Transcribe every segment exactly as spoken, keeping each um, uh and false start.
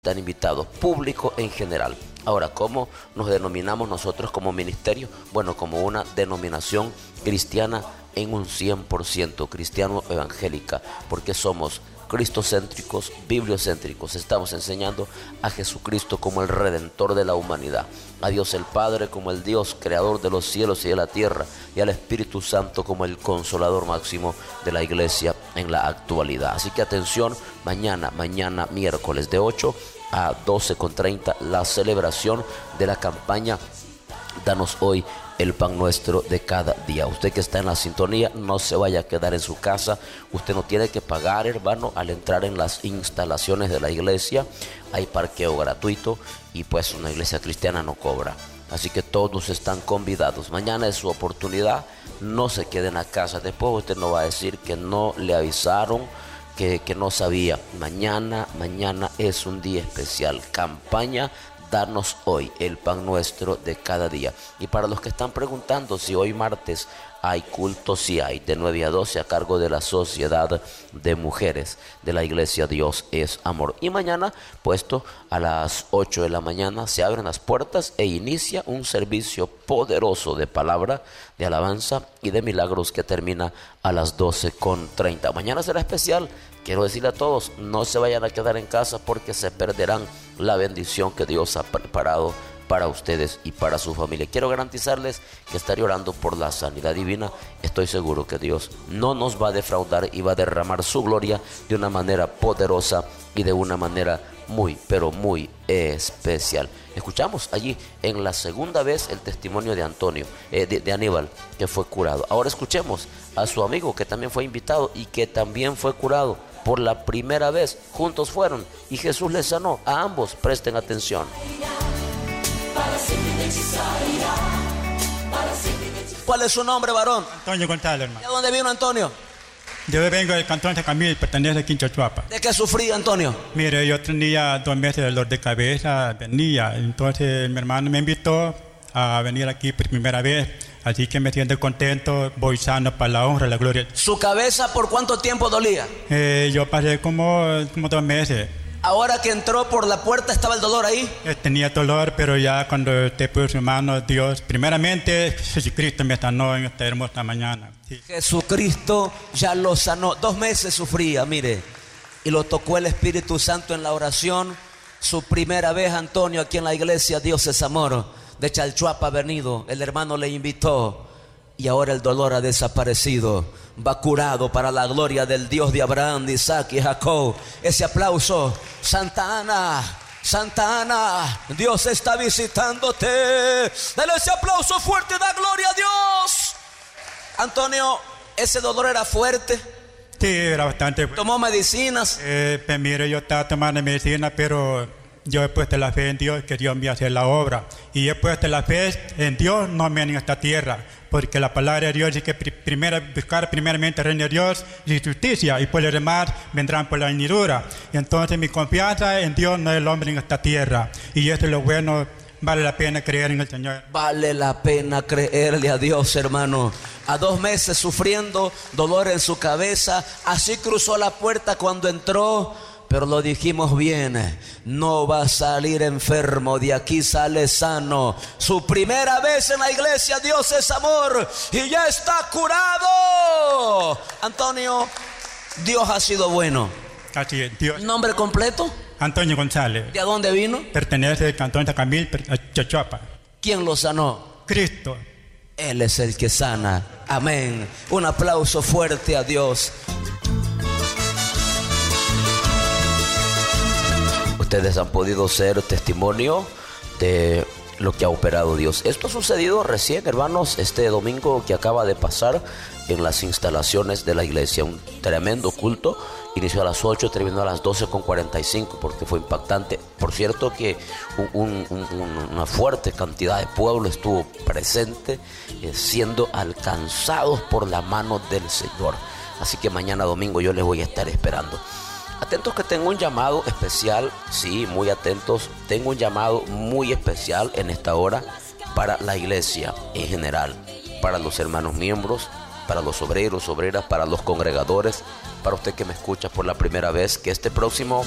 están invitados, público en general. Ahora, ¿cómo nos denominamos nosotros como ministerio? Bueno, como una denominación cristiana en un cien por ciento cristiano evangélica, porque somos cristocéntricos, bibliocéntricos. Estamos enseñando a Jesucristo como el Redentor de la humanidad, a Dios el Padre como el Dios creador de los cielos y de la tierra, y al Espíritu Santo como el consolador máximo de la iglesia en la actualidad. Así que atención, mañana, mañana miércoles de ocho a doce con treinta, la celebración de la campaña Danos Hoy el Pan Nuestro de Cada Día. Usted que está en la sintonía, no se vaya a quedar en su casa. Usted no tiene que pagar, hermano, al entrar en las instalaciones de la iglesia. Hay parqueo gratuito y pues una iglesia cristiana no cobra. Así que todos están convidados. Mañana es su oportunidad. No se queden a casa. Después usted no va a decir que no le avisaron, que, que no sabía. Mañana, mañana es un día especial. Campaña Danos Hoy el Pan Nuestro de Cada Día. Y para los que están preguntando si hoy martes hay culto, sí hay, de nueve a doce a cargo de la Sociedad de Mujeres de la Iglesia Dios es Amor. Y mañana, puesto a las ocho de la mañana, se abren las puertas e inicia un servicio poderoso de palabra, de alabanza y de milagros que termina a las doce con treinta. Mañana será especial. Quiero decirle a todos, no se vayan a quedar en casa porque se perderán la bendición que Dios ha preparado para ustedes y para su familia. Quiero garantizarles que estaré orando por la sanidad divina. Estoy seguro que Dios no nos va a defraudar y va a derramar su gloria de una manera poderosa y de una manera muy, pero muy especial. Escuchamos allí en la segunda vez el testimonio de Antonio, eh, de, de Aníbal, que fue curado. Ahora escuchemos a su amigo que también fue invitado y que también fue curado por la primera vez. Juntos fueron y Jesús les sanó a ambos. Presten atención. ¿Cuál es su nombre, varón? Antonio González, hermano. ¿De dónde vino Antonio? Yo vengo del cantón de Camil, pertenece a Quinchochuapa. ¿De qué sufría Antonio? Mire, yo tenía dos meses de dolor de cabeza, venía. Entonces mi hermano me invitó a venir aquí por primera vez. Así que me siento contento, voy sano para la honra, la gloria. ¿Su cabeza por cuánto tiempo dolía? Eh, yo pasé como, como dos meses. Ahora que entró por la puerta, ¿estaba el dolor ahí? Eh, tenía dolor, pero ya cuando te puso su mano, Dios, primeramente, Jesucristo me sanó en esta hermosa mañana. Sí. Jesucristo ya lo sanó. Dos meses sufría, mire, y lo tocó el Espíritu Santo en la oración. Su primera vez, Antonio, aquí en la iglesia Dios es Amor de Chalchuapa ha venido, el hermano le invitó y ahora el dolor ha desaparecido, va curado para la gloria del Dios de Abraham, de Isaac y Jacob. Ese aplauso, Santa Ana, Santa Ana, Dios está visitándote. Dale ese aplauso fuerte, da gloria a Dios. Antonio, ese dolor era fuerte. Sí, era bastante fuerte. ¿Tomó medicinas? Eh, pues mire, yo estaba tomando medicina, pero yo he puesto la fe en Dios, que Dios me hace la obra. Y he puesto la fe en Dios, no me en esta tierra. Porque la palabra de Dios dice que primero, buscar primeramente el reino de Dios y justicia, y por lo demás vendrán por la añadidura. Y entonces mi confianza en Dios no es el hombre en esta tierra. Y esto es lo bueno, vale la pena creer en el Señor. Vale la pena creerle a Dios, hermano. A dos meses sufriendo dolor en su cabeza, así cruzó la puerta cuando entró. Pero lo dijimos bien, no va a salir enfermo, de aquí sale sano. Su primera vez en la iglesia Dios es Amor y ya está curado. Antonio, Dios ha sido bueno. Así es, Dios. ¿Nombre completo? Antonio González. ¿De dónde vino? Pertenece al cantón de Camil, a Chachuapa. ¿Quién lo sanó? Cristo. Él es el que sana. Amén. Un aplauso fuerte a Dios. Ustedes han podido ser testimonio de lo que ha operado Dios. Esto ha sucedido recién, hermanos, este domingo que acaba de pasar en las instalaciones de la iglesia. Un tremendo culto. Inició a las ocho, terminó a las doce con cuarenta y cinco porque fue impactante. Por cierto que un, un, un, una fuerte cantidad de pueblo estuvo presente, eh, siendo alcanzados por la mano del Señor. Así que mañana domingo yo les voy a estar esperando. Atentos que tengo un llamado especial, sí, muy atentos. Tengo un llamado muy especial en esta hora para la iglesia en general, para los hermanos miembros, para los obreros, obreras, para los congregadores, para usted que me escucha por la primera vez, que este próximo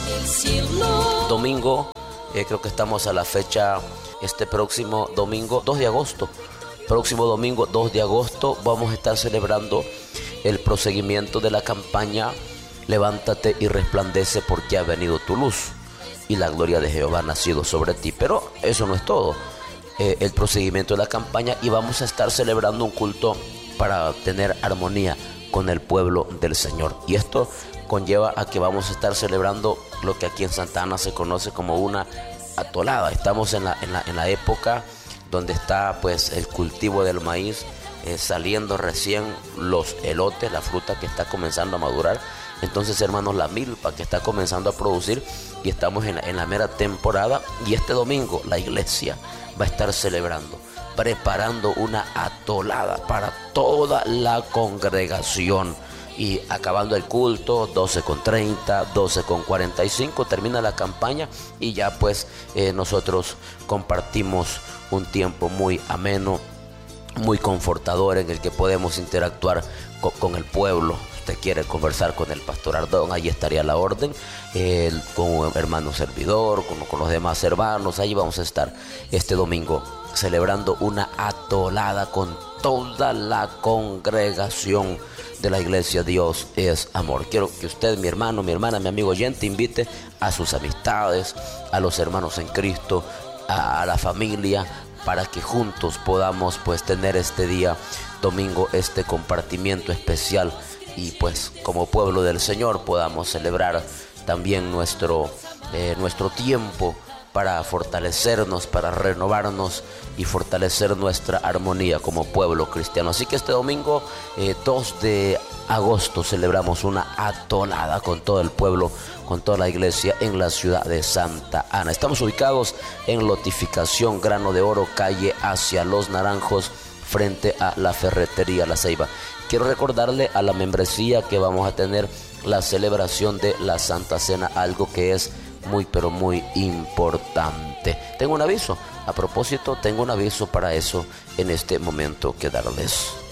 domingo, eh, creo que estamos a la fecha, este próximo domingo, dos de agosto, próximo domingo dos de agosto, vamos a estar celebrando el proseguimiento de la campaña Levántate y resplandece porque ha venido tu luz y la gloria de Jehová ha nacido sobre ti. Pero eso no es todo, eh, el procedimiento de la campaña, y vamos a estar celebrando un culto para tener armonía con el pueblo del Señor. Y esto conlleva a que vamos a estar celebrando lo que aquí en Santa Ana se conoce como una atolada. Estamos en la, en la, en la época donde está pues el cultivo del maíz, eh, saliendo recién los elotes, la fruta que está comenzando a madurar. Entonces, hermanos, la milpa que está comenzando a producir, y estamos en la, en la mera temporada. Y este domingo la iglesia va a estar celebrando, preparando una atolada para toda la congregación. Y acabando el culto, doce con treinta, doce con cuarenta y cinco, termina la campaña y ya pues eh, nosotros compartimos un tiempo muy ameno, muy confortador, en el que podemos interactuar con, con el pueblo. Usted quiere conversar con el pastor Ardón, ahí estaría la orden, eh, con hermano servidor, con, con los demás hermanos. Ahí vamos a estar este domingo celebrando una atolada con toda la congregación de la iglesia Dios es Amor. Quiero que usted, mi hermano, mi hermana, mi amigo oyente, invite a sus amistades, a los hermanos en Cristo, a, a la familia, para que juntos podamos pues tener este día domingo, este compartimiento especial, y pues como pueblo del Señor podamos celebrar también nuestro, eh, nuestro tiempo para fortalecernos, para renovarnos y fortalecer nuestra armonía como pueblo cristiano. Así que este domingo eh, dos de agosto celebramos una atolada con todo el pueblo, con toda la iglesia en la ciudad de Santa Ana. Estamos ubicados en Lotificación Grano de Oro, calle Hacia Los Naranjos, frente a la ferretería La Ceiba. Quiero recordarle a la membresía que vamos a tener la celebración de la Santa Cena, algo que es muy pero muy importante. Tengo un aviso, a propósito, tengo un aviso para eso en este momento que darles.